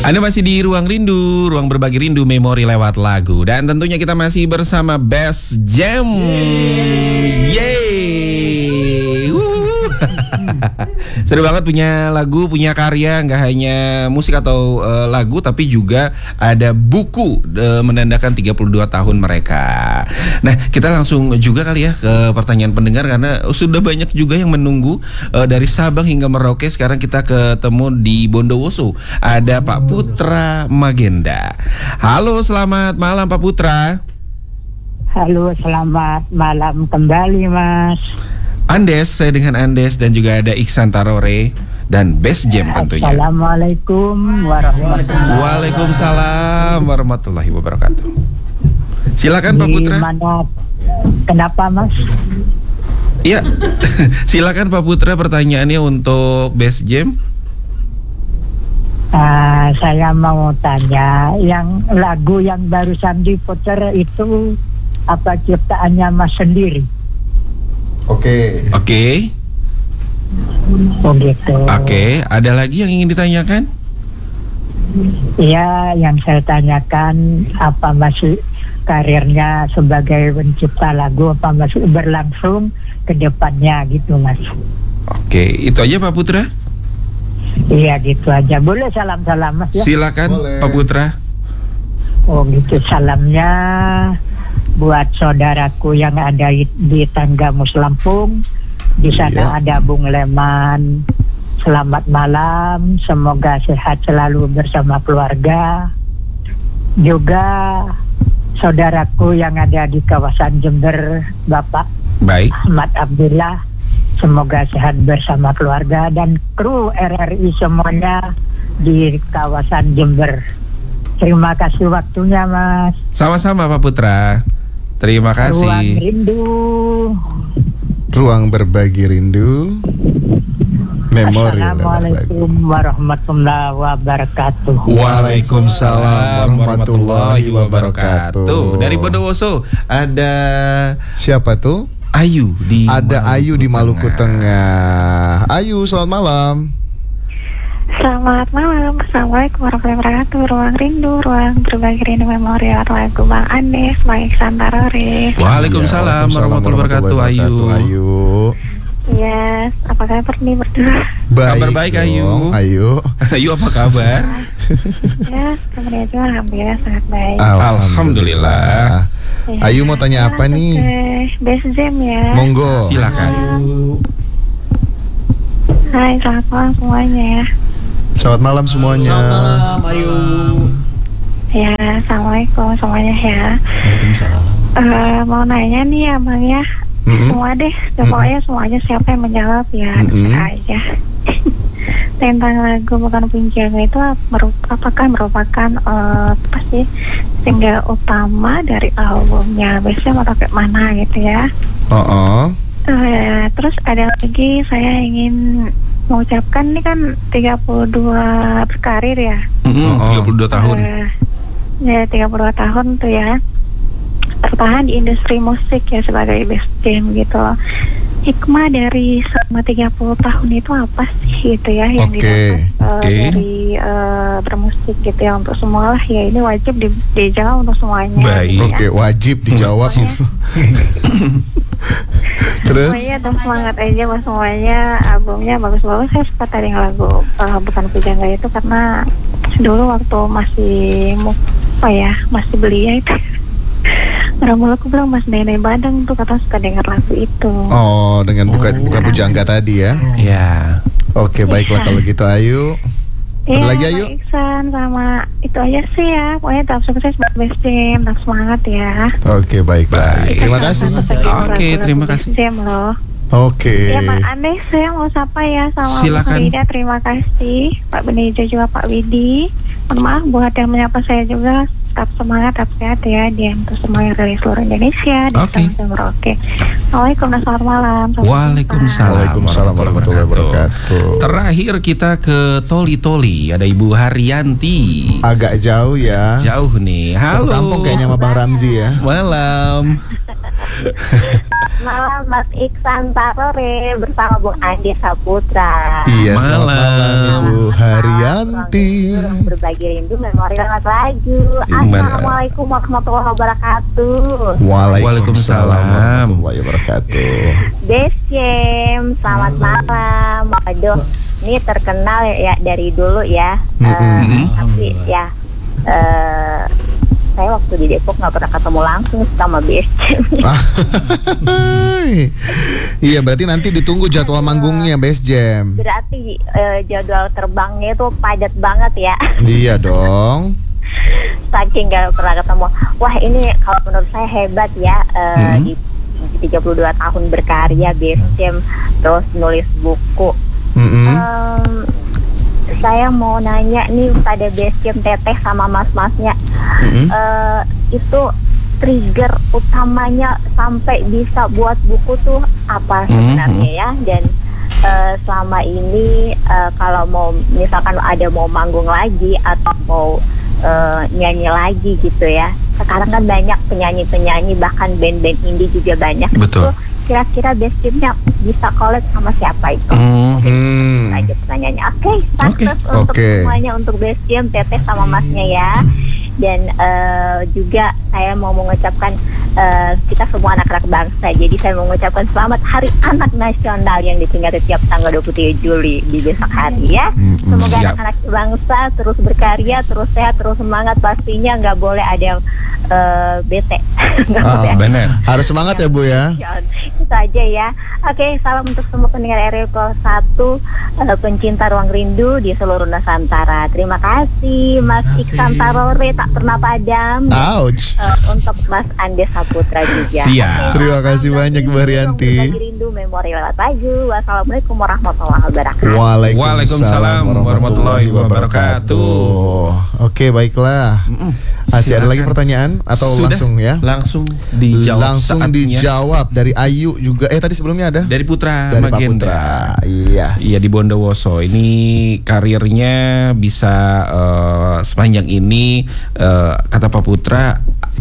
Anda masih di Ruang Rindu, ruang berbagi rindu memori lewat lagu. Dan tentunya kita masih bersama Best Jam. Yeay. Seru banget punya lagu, punya karya. Gak hanya musik atau lagu, tapi juga ada buku menandakan 32 tahun mereka. Nah, kita langsung juga kali ya ke pertanyaan pendengar, karena sudah banyak juga yang menunggu dari Sabang hingga Merauke. Sekarang kita ketemu di Bondowoso. Ada Pak Putra Magenda. Halo, selamat malam Pak Putra. Halo, selamat malam kembali Mas Andes, saya dengan Andes, dan juga ada Iksan Tarore dan Best Jam tentunya. Assalamualaikum warahmatullahi wabarakatuh. Waalaikumsalam warahmatullahi wabarakatuh. Silakan Pak Putra. Kenapa Mas? Iya. Silakan Pak Putra, pertanyaannya untuk Best Jam. Saya mau tanya, yang lagu yang barusan diputar itu apa ciptaannya Mas sendiri? Oke. Oh gitu. Oke, ada lagi yang ingin ditanyakan? Iya, yang saya tanyakan, apa masih karirnya sebagai pencipta lagu, apa masih berlangsung ke depannya gitu Mas? Oke, itu aja Pak Putra. Iya gitu aja. Boleh salam-salam Mas ya? Silakan. Boleh. Pak Putra. Oh gitu, salamnya buat saudaraku yang ada di Tanggamus Lampung. Di sana ada Bung Leman. Selamat malam, semoga sehat selalu bersama keluarga. Juga saudaraku yang ada di kawasan Jember, Bapak Ahmad Abdullah, semoga sehat bersama keluarga, dan kru RRI semuanya di kawasan Jember. Terima kasih waktunya Mas. Sama-sama Pak Putra. Terima kasih. Ruang Rindu, ruang berbagi rindu memori. Assalamualaikum warahmatullahi wabarakatuh. Waalaikumsalam warahmatullahi wabarakatuh. Dari Bondowoso ada siapa tuh? Ayu di Ada Maluku Ayu di Maluku Tengah. Ayu, selamat malam. Selamat malam, assalamualaikum warahmatullahi wabarakatuh. Ruang Rindu, ruang berbagi rindu memori lagu Bang Andes, Bang Iksan Tarore. Waalaikumsalam warahmatullahi wabarakatuh. Ayu. Yes, apa kabar nih berdua? Kabar baik Ayu. Ayu apa kabar? Ya, kabarnya juga alhamdulillah sangat baik. Alhamdulillah. Ya, Ayu mau tanya apa nih? Best Jam ya. Monggo. Silakan. Hai, selamat malam semuanya ya. Selamat malam semuanya. Selamat malam Ayu. Ya, assalamualaikum semuanya ya. Mau nanya nih abang ya. Semua deh, pokoknya semuanya siapa yang menjawab ya, aja. Tentang lagu Bukan Punjaga itu apakah merupakan pasti single utama dari albumnya, biasanya atau kayak mana gitu ya? Terus ada lagi, saya ingin mengucapkan ini kan 32 berkarir ya. 32 tahun. Ya 32 tahun tuh ya, bertahan di industri musik ya sebagai Best Jam gitu. Hikmah dari selama 30 tahun itu apa sih gitu ya yang didapat dari bermusik gitu ya, untuk semua lah ya, ini wajib dijawab untuk semuanya. Baik. Gitu ya. Wajib dijawab. Terus? Semuanya tetap semangat aja buat semuanya, albumnya bagus-bagus. Saya suka tadi lagu Bukan Pujangga itu karena dulu waktu masih belia itu Ramul aku bilang Mas Nenek Badang tuh kata suka dengar lagu itu. Oh, dengan bukan pujangga tadi ya? Iya. Oke, baiklah kalau gitu Ayu. Ada lagi Ayu? Iksan sama itu aja sih ya. Pokoknya tetap sukses buat Best Jam, tetap semangat ya. Oke, baiklah. Terima kasih. Oke, terima kasih. Best Jam loh. Oke. Ya Pak Andes, saya mau sapa ya sama Pak Rida, terima kasih. Pak Benejo juga Pak Widi. Mohon maaf buat yang menyapa saya juga. Tetap semangat, tetap sehat ya, dia untuk semua yang dari seluruh Indonesia. Oke. Assalamualaikum dan selamat malam. Waalaikumsalam warahmatullahi wabarakatuh. Terakhir kita ke Toli. Ada Ibu Haryanti. Agak jauh ya. Jauh nih. Halo. Satu kampung kayaknya sama Bang Ramzi ya. Malam. malam Mas Iksan Tarore bersama Bung Andi Saputra. Iya, selamat malam Ibu Haryanti. Berbagi rindu memori lewat lagu. Assalamualaikum warahmatullahi wabarakatuh. Waalaikumsalam warahmatullahi wabarakatuh. Besjem, selamat malam. Aduh, ini terkenal ya dari dulu ya. Tapi ya saya waktu di Depok nggak pernah ketemu langsung sama Besjem. Iya, berarti nanti ditunggu jadwal manggungnya Besjem. Berarti jadwal terbangnya itu padat banget ya. Iya dong. Saking nggak pernah ketemu. Wah, ini kalau menurut saya hebat ya. Di 32 tahun berkarya Besjem, terus nulis buku. Saya mau nanya nih pada Besjem, Teteh sama mas-masnya, itu trigger utamanya sampai bisa buat buku tuh apa sebenarnya ya? Dan selama ini kalau mau misalkan ada mau manggung lagi atau mau nyanyi lagi gitu ya, sekarang kan banyak penyanyi-penyanyi bahkan band-band indie juga banyak. Betul. Itu kira-kira Besjemnya bisa collab sama siapa itu? Aja pertanyaannya. Oke, sukses untuk semuanya, untuk Besjem, Teteh sama Masnya ya. Dan juga saya mau mengucapkan kita semua anak-anak bangsa. Jadi saya mengucapkan selamat Hari Anak Nasional yang diperingati tiap tanggal 23 Juli di besok hari ya. Semoga anak-anak bangsa terus berkarya, terus sehat, terus semangat. Pastinya nggak boleh ada yang bete. Benar. Harus semangat ya Bu ya. Itu aja ya. Oke, salam untuk semua pendengar RRI 1, pencinta ruang rindu di seluruh Nusantara. Terima kasih Mas Iksan Tarore, tak pernah padam. Ouch. Untuk Mas Andi Saputra juga. Siap. Terima kasih banyak Bu Haryanti. Berbagi rindu memori lewat lagu. Wassalamualaikum warahmatullahi wabarakatuh. Waalaikumsalam warahmatullahi wabarakatuh. Oke, baiklah. Masih ada lagi pertanyaan atau Sudah, langsung ya? Langsung dijawab. Langsung dijawab dari Ayu juga. Tadi sebelumnya ada? Dari Putra Dari Pak Magenda. Putra. Iya. Iya, di Bondowoso. Ini karirnya bisa sepanjang ini, kata Pak Putra,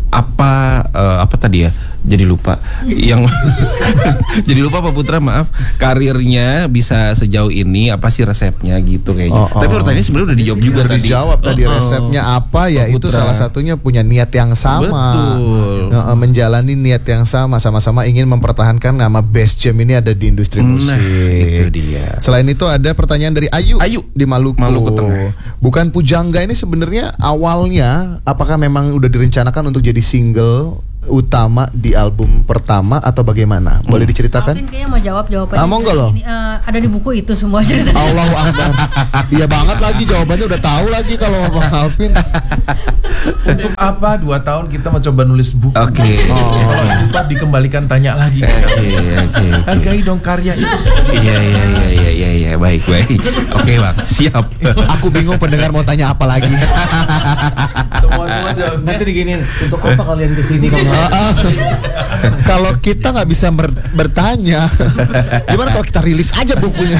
apa tadi ya? Jadi lupa. Yang jadi lupa Pak Putra, maaf. Karirnya bisa sejauh ini apa sih resepnya gitu kayaknya. Tapi pertanyaannya sebenarnya udah dijawab juga tadi. Dijawab tadi resepnya apa ya? Itu salah satunya punya niat yang sama. Betul. Menjalani niat yang sama-sama ingin mempertahankan nama Besjem ini ada di industri musik. Itu dia. Selain itu ada pertanyaan dari Ayu di Maluku. Tengah. Bukan Pujangga ini sebenarnya awalnya apakah memang udah direncanakan untuk jadi single utama di album pertama atau bagaimana? Boleh diceritakan? Alvin kayaknya mau jawab jawabannya. Monggo loh. Ada di buku itu semua ceritanya. Allahu Akbar. Iya banget lagi jawabannya udah tahu lagi kalau Bang Alvin. Untuk apa 2 tahun kita mencoba nulis buku? Oke. Kalau itu toh dikembalikan tanya lagi. Hargai dong karya itu. Iya, baik. Oke, Bang. Siap. Aku bingung pendengar mau tanya apa lagi. Semua jawabnya. Nanti diginiin, untuk apa kalian kesini kalau kita nggak bisa bertanya, gimana kalau kita rilis aja bukunya?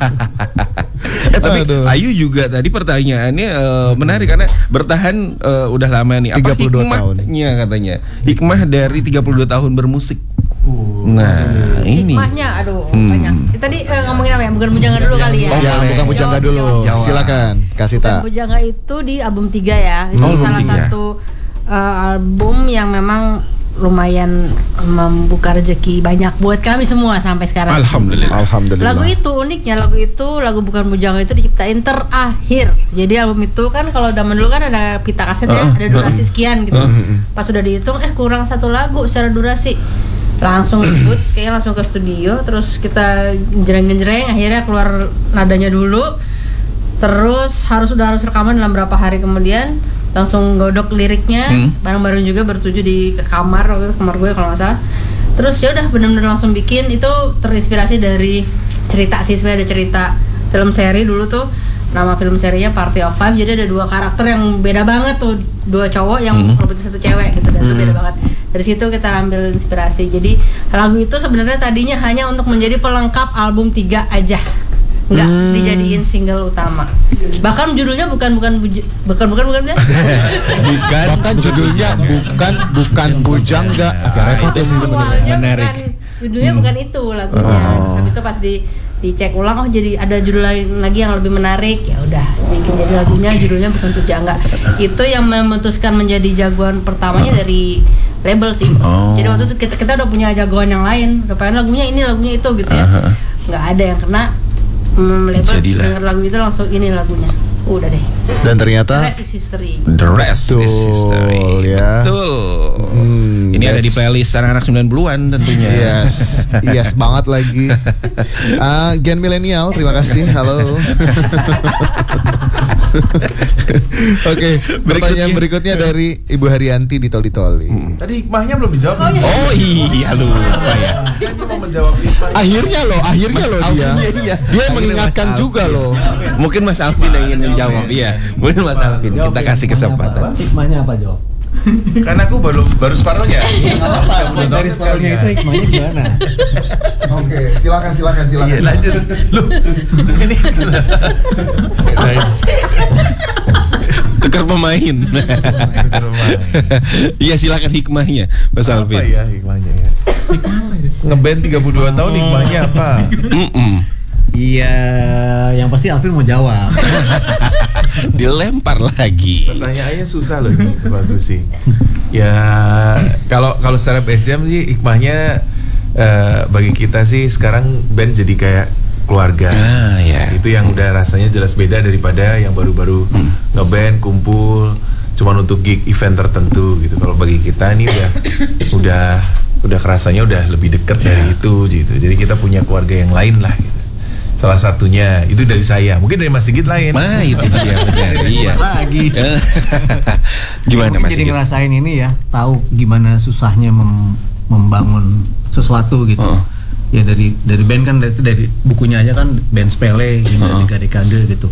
Tapi Ayu juga tadi pertanyaannya menarik karena bertahan udah lama nih. Apa 32 hikmahnya katanya? Hikmah dari 32 tahun bermusik. Nah, ini. Hikmahnya banyak. Tadi ngomongin apa ya? Bukan Pujangga dulu kali ya. Ya, bukan Pujangga dulu. Silakan, kasih Bukan tahu. Pujangga itu di album 3 ya. Itu salah satu album yang memang lumayan membuka rezeki banyak buat kami semua sampai sekarang. Alhamdulillah. Lagu itu uniknya, lagu Bukan Pujangga itu diciptain terakhir. Jadi album itu kan kalau zaman dulu kan ada pita kaset ya, ada durasi sekian gitu. Pas sudah dihitung kurang 1 lagu secara durasi. Langsung ribut, kayaknya langsung ke studio, terus kita genjreng-genjreng, akhirnya keluar nadanya dulu. Terus harus rekaman dalam berapa hari kemudian. Langsung godok liriknya, bareng-bareng juga bertuju di kamar, waktu itu kamar gue kalau nggak salah. Terus ya udah benar-benar langsung bikin. Itu terinspirasi dari cerita sih, sebenarnya ada cerita film seri dulu tuh, nama film serinya Party of Five. Jadi ada 2 karakter yang beda banget tuh, 2 cowok yang merebut 1 cewek gitu, dan itu beda banget. Dari situ kita ambil inspirasi. Jadi lagu itu sebenarnya tadinya hanya untuk menjadi pelengkap album 3 aja, nggak dijadiin single utama. Bahkan judulnya bukan ya? Bahkan judulnya bukan Pujangga. Agak repot ya sih sebenarnya. Menarik. Judulnya bukan itu lagunya. Terus habis itu pas dicek ulang, oh jadi ada judul lain lagi yang lebih menarik, ya udah bikin jadi lagunya judulnya bukan Pujangga. Itu yang memutuskan menjadi jagoan pertamanya dari label sih. Jadi waktu itu kita udah punya jagoan yang lain, udah pengen lagunya ini lagunya itu gitu ya. Nggak ada yang kena label denger lagu itu langsung ini lagunya. Udah deh. Dan ternyata The Rest is History. The Rest is History. Ya. Betul. Ini ada di playlist anak-anak 90-an tentunya. Yes banget lagi. Gen milenial, terima kasih. Halo. Oke, pertanyaan berikutnya dari Ibu Haryanti di Toli-Toli. Tadi hikmahnya belum dijawab. Oh iya lupa ya. Dia mau menjawab hikmahnya. Akhirnya loh dia. Dia mengingatkan juga loh. Mungkin Mas Alvin yang ingin menjawab. Iya, mungkin Mas Alvin. Kita kasih kesempatan. Hikmahnya apa, jawab? Karena aku baru separuhnya. Dari separuhnya itu hikmahnya gimana? Oke, silakan. Iya, lanjut. Loh. Ini nice. Tukar pemain. Iya, silakan hikmahnya, Mas Alvin. Apa ya hikmahnya ya? Ngeband 32 tahun hikmahnya apa? Iya, yang pasti Alvin mau jawab. Dilempar lagi. Pertanyaannya susah loh ini, bagus sih. Ya kalau secara BSM sih hikmahnya bagi kita sih sekarang band jadi kayak keluarga. Ya. Itu yang udah rasanya jelas beda daripada yang baru-baru ngeband kumpul cuman untuk gig event tertentu gitu. Kalau bagi kita ini udah kerasanya udah lebih dekat dari itu gitu. Jadi kita punya keluarga yang lain lah gitu. Salah satunya itu dari saya, mungkin dari Mas Sigit lain. Nah itu dia benar. Iya. Lagi. Gimana Mas Jadi Sigit? ngerasain ini ya, tahu gimana susahnya membangun sesuatu gitu. Ya dari band kan dari bukunya aja kan band sepele hingga 3 dekade gitu.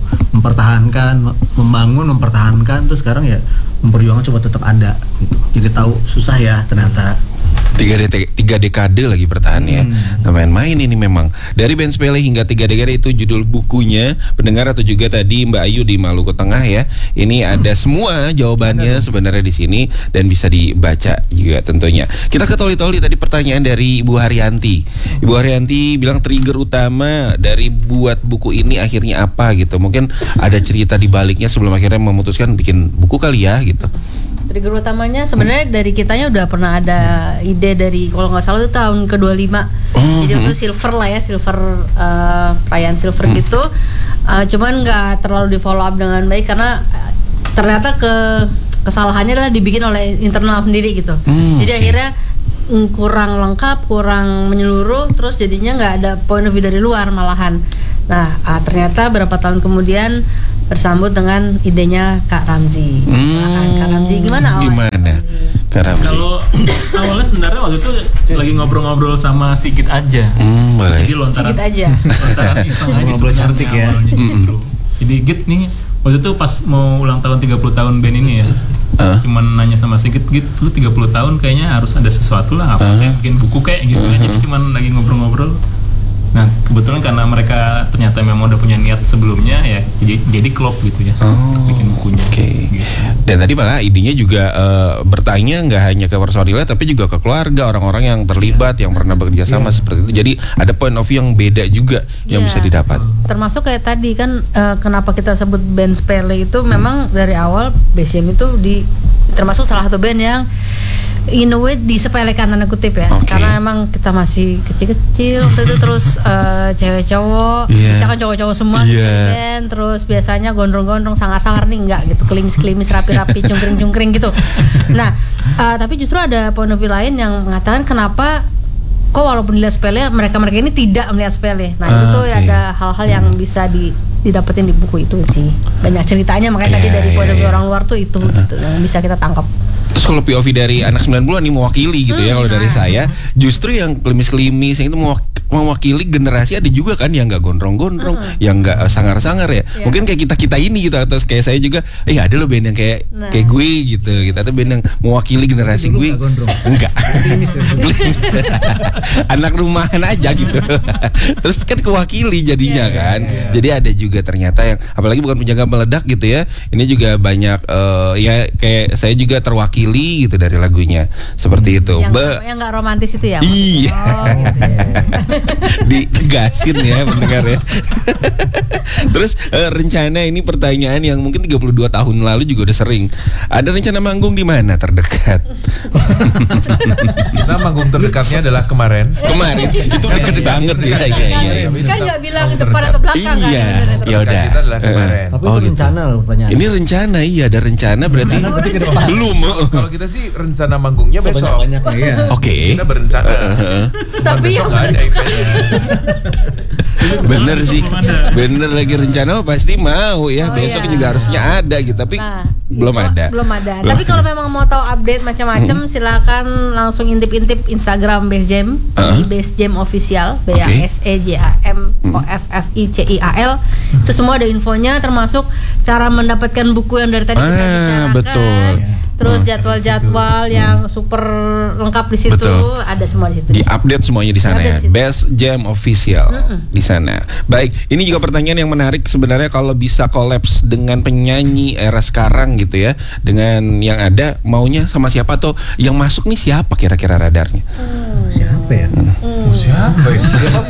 Mempertahankan terus sekarang ya memperjuangkan coba tetap ada gitu. Jadi tahu susah ya ternyata. 3 dekade lagi bertahannya. Nggak main-main ini memang. Dari band sepele hingga 3 dekade itu judul bukunya. Pendengar atau juga tadi Mbak Ayu di Maluku Tengah ya. Ini ada semua jawabannya sebenarnya di sini dan bisa dibaca juga tentunya. Kita ke Toli-Toli tadi pertanyaan dari Ibu Haryanti. Ibu Haryanti bilang trigger utama dari buat buku ini akhirnya apa gitu. Mungkin ada cerita di baliknya sebelum akhirnya memutuskan bikin buku kali ya gitu. Trigger utamanya sebenarnya dari kitanya udah pernah ada ide dari kalau nggak salah itu tahun ke-25. Jadi itu silver lah ya, perayaan silver gitu. Cuman nggak terlalu di follow up dengan baik karena ternyata kesalahannya adalah dibikin oleh internal sendiri gitu. Jadi akhirnya kurang lengkap, kurang menyeluruh, terus jadinya nggak ada point of view dari luar malahan. Nah ternyata beberapa tahun kemudian bersambut dengan idenya Kak Ramzi. Kak Ramzi gimana awalnya? Kak Ramzi. Kalau awalnya sebenarnya waktu itu lagi ngobrol-ngobrol sama Sigit aja. Boleh. Jadi lontaran iseng aja ngobrol cantik ya. Justru. Jadi Git nih waktu itu pas mau ulang tahun 30 tahun band ini ya. Cuman nanya sama Sigit, Git lu 30 tahun kayaknya harus ada sesuatu lah apa kayak bikin buku kayak gitu kan. Jadi cuman lagi ngobrol-ngobrol. Nah kebetulan karena mereka ternyata memang udah punya niat sebelumnya ya jadi klop gitu ya bikin bukunya. Gitu. Dan tadi malah idenya juga bertanya nggak hanya ke personilnya tapi juga ke keluarga orang-orang yang terlibat yang pernah bekerja sama seperti itu. Jadi ada point of view yang beda juga yang bisa didapat. Termasuk kayak tadi kan kenapa kita sebut band sepele itu memang dari awal BSM itu termasuk salah satu band yang in a way disepelekan tanda kutip ya. Karena emang kita masih kecil-kecil waktu itu terus cewek cowok, misalkan cowok-cowok semua kan, terus biasanya gondrong-gondrong sangar-sangar nih enggak gitu, klimis-klimis rapi-rapi cungkring-cungkring gitu. Nah, tapi justru ada point of view lain yang mengatakan kenapa kok walaupun dilihat sepele mereka-mereka ini tidak melihat sepele. Nah, itu ada hal-hal yang bisa didapetin di buku itu sih. Banyak ceritanya makanya tadi dari point of view orang luar tuh itu gitu yang bisa kita tangkap. Terus kalau POV dari anak 90-an ini mewakili gitu ya kalau dari saya justru yang klimis-klimis yang itu mewakili generasi, ada juga kan yang nggak gondrong-gondrong, yang nggak sangar-sangar ya. Mungkin kayak kita ini gitu, atau kayak saya juga, ada lo band yang kayak gue gitu. Kita tuh band yang mewakili generasi gue. Enggak. Anak rumahan aja gitu. Terus kan kewakili jadinya kan. Jadi ada juga ternyata yang apalagi bukan penjaga meledak gitu ya. Ini juga banyak ya kayak saya juga terwakili gitu dari lagunya. Seperti itu. Yang nggak romantis itu ya? Iya. Gitu ya. Ditegasin ya pendengar ya. Terus rencana ini pertanyaan yang mungkin 32 tahun lalu juga udah sering. Ada rencana manggung di mana terdekat? Kita manggung terdekatnya adalah kemarin. Itu deket banget ya. Iya. Kan nggak bilang depan atau belakang kan? Iya. Ya udah. Kita adalah kemarin. Tapi itu rencana loh pertanyaan. Ini rencana, ada rencana berarti belum. Kalau kita sih rencana manggungnya besok. Oke. Kita berencana. Tapi besok nggak ada eventnya. Bener sih, bener lagi rencana pasti mau ya. Besok juga harusnya ada gitu, tapi belum ada. Tapi kalau memang mau tahu update macam-macam, silakan langsung intip-intip Instagram Base Jam di Base Jam Official, BASEJAMOFFICIAL. Itu semua ada infonya, termasuk cara mendapatkan buku yang dari tadi kita bicarakan. Betul. Terus jadwal-jadwal yang super lengkap di situ, ada semua di situ. Di-update semuanya di sana ya. Best Jam Official di sana. Baik, ini juga pertanyaan yang menarik sebenarnya, kalau bisa kolaps dengan penyanyi era sekarang gitu ya, dengan yang ada, maunya sama siapa, atau yang masuk nih siapa kira-kira radarnya? Siapa ya? Siapa ya?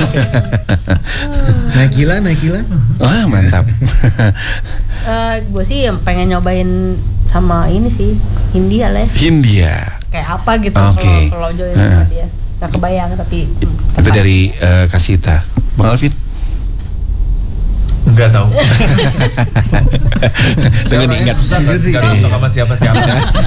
Nakila. Wah, mantap. Gue sih yang pengen nyobain sama ini sih, Hindia lah ya. Hindia. Kayak apa gitu kalau join sama dia. Gak kebayang tapi itu dari Kasita. Bang Alvin? Enggak tahu. Saya nggak ingat. Enggak cocok sama siapa-siapa.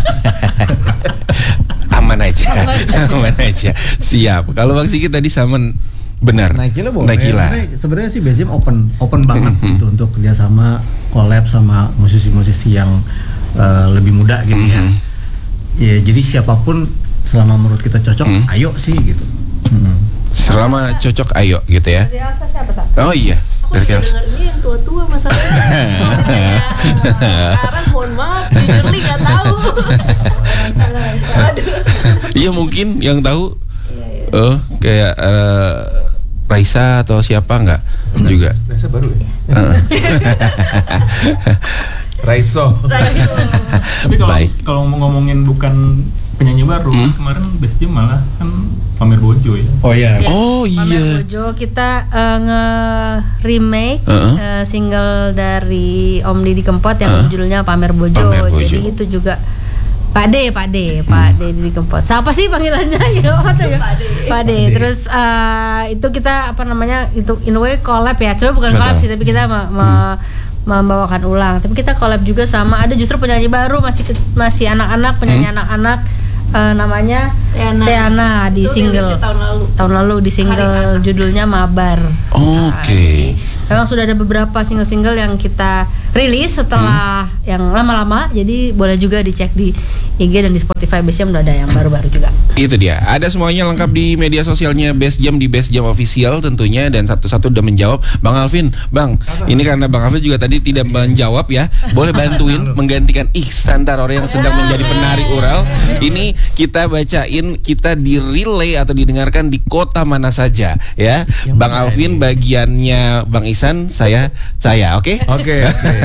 Aman aja. Siap. Kalau Bang Sigit tadi sama benar. Nakila boleh. Nakila. Sebenarnya sih Base Jam open banget gitu untuk kerjasama, collab sama musisi-musisi yang lebih muda gitu ya. Ya jadi siapapun selama menurut kita cocok, ayo sih gitu. Selama cocok ayo gitu ya. Dari Elsa siapa Sa? Oh iya, dari Elsa. Ini yang tua-tua masalahnya. Sekarang mohon maaf, jujurly nggak tahu. Iya mungkin yang tahu. Kayak Raisa atau siapa nggak juga. Raisa baru ya. Raiso. Tapi kalau mau ngomongin bukan penyanyi baru, kemarin Base Jam malah kan Pamer Bojo ya. Oh iya. Pamer Bojo kita nge-remake single dari Om Didi Kempot yang judulnya Pamer Bojo. Jadi itu juga Pak D Didi Kempot. Siapa sih panggilannya? Pak D. Terus itu kita itu in a way collab ya. Coba bukan collab sih, tapi kita membawakan ulang. Tapi kita collab juga sama ada justru penyanyi baru, masih anak-anak, penyanyi anak-anak, namanya Teana di single tahun lalu di single judulnya Mabar. Oke. Memang sudah ada beberapa single-single yang kita rilis setelah yang lama-lama, jadi boleh juga dicek di IG dan di Spotify Base Jam udah ada yang baru-baru juga. Itu dia. Ada semuanya lengkap di media sosialnya Base Jam, di Base Jam Official tentunya, dan satu-satu udah menjawab. Bang Alvin, ini karena Bang Alvin juga tadi tidak menjawab ya. Boleh bantuin menggantikan Ihsan Tarore yang sedang menjadi penari Ural. Ini kita bacain, kita di relay atau didengarkan di kota mana saja ya. Bang Alvin bagiannya Bang Ihsan, saya oke? Oke.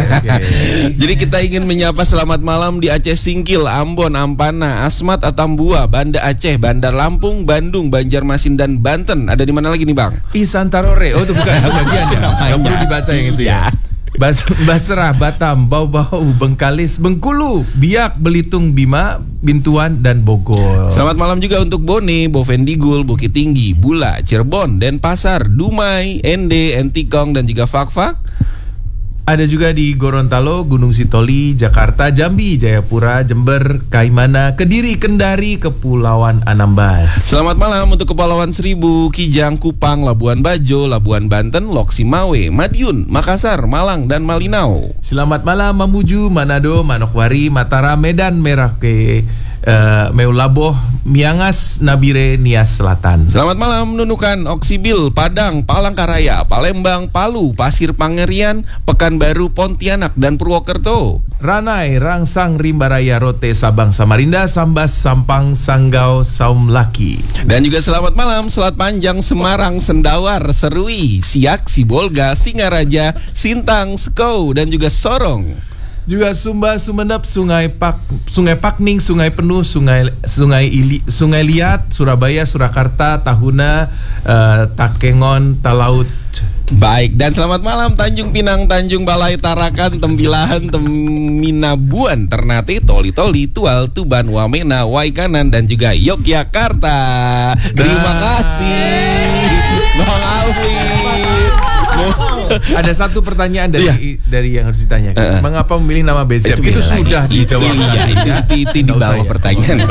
Jadi kita ingin menyapa selamat malam di Aceh Singkil, Ambon, Ampana, Asmat, Atambua, Banda Aceh, Bandar Lampung, Bandung, Banjarmasin, dan Banten. Ada di mana lagi nih Bang? Ihsan Tarore. Oh itu bukan bagian ya. Nggak perlu dibaca yang itu ya. Basrah, Batam, Bau-Bau, Bengkalis, Bengkulu, Biak, Belitung, Bima, Bintuan, dan Bogor. Selamat malam juga untuk Bone, Bovendigul, Bukit Tinggi, Bula, Cirebon, Denpasar, Dumai, Ende, Entikong, dan juga Fak-Fak. Ada juga di Gorontalo, Gunung Sitoli, Jakarta, Jambi, Jayapura, Jember, Kaimana, Kediri, Kendari, Kepulauan Anambas. Selamat malam untuk Kepulauan Seribu, Kijang, Kupang, Labuan Bajo, Labuan Banten, Loksimawe, Madiun, Makassar, Malang, dan Malinau. Selamat malam Mamuju, Manado, Manokwari, Mataram, Medan, Merauke, Meulaboh, Miangas Nabire Nias Selatan. Selamat malam Nunukan, Oksibil, Padang, Palangkaraya, Palembang, Palu, Pasir Pangerian, Pekanbaru, Pontianak, dan Purwokerto. Ranai, Rangsang, Rimbaraya, Rote, Sabang, Samarinda, Sambas, Sampang, Sanggau, Saumlaki. Dan juga selamat malam Selat Panjang, Semarang, Sendawar, Serui, Siak, Sibolga, Singaraja, Sintang, Sekou, dan juga Sorong. Juga Sumba, Sumenep, Sungai Pakning, Sungai Penuh, Sungai Liat, Surabaya, Surakarta, Tahuna, Takengon, Talaut. Baik, dan selamat malam Tanjung Pinang, Tanjung Balai, Tarakan, Tembilahan, Teminabuan, Ternate, Toli-Toli, Tual, Tuban, Wamena, Waikanan, dan juga Yogyakarta. Terima kasih Bang Alvin. Ada satu pertanyaan dari yang harus ditanyakan. Mengapa memilih nama Bezep? Itu sudah dijawab. Itu di bawah pertanyaan.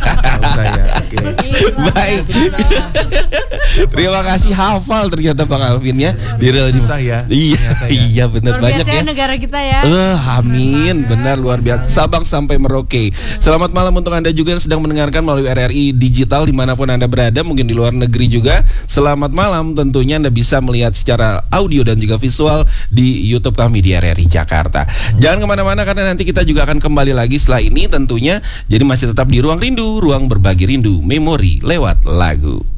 Baik. Terima kasih, hafal ternyata Bang Alvin ya. Susah ya. Iya benar, banyak ya. Negara kita ya. Amin, benar, luar biasa. Sabang sampai Merauke. Selamat malam untuk Anda juga yang sedang mendengarkan melalui RRI Digital dimanapun Anda berada, mungkin di luar negeri juga. Selamat malam, tentunya Anda bisa melihat secara audio dan juga visual di YouTube kami di RRI Jakarta. Jangan kemana-mana karena nanti kita juga akan kembali lagi setelah ini tentunya. Jadi masih tetap di Ruang Rindu, ruang berbagi rindu, memori lewat lagu.